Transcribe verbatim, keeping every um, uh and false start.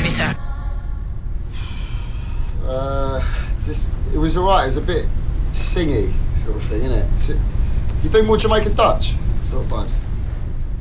bitter. Uh, just, it was alright, it was a bit singy sort of thing, innit? So, you do more Jamaican Dutch sort of vibes?